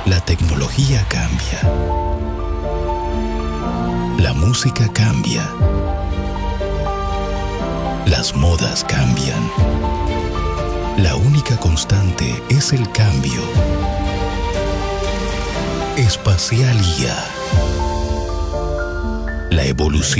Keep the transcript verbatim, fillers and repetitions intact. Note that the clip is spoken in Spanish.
La tecnología cambia. La música cambia. Las modas cambian. La única constante es el cambio. Espacial I A. La evolución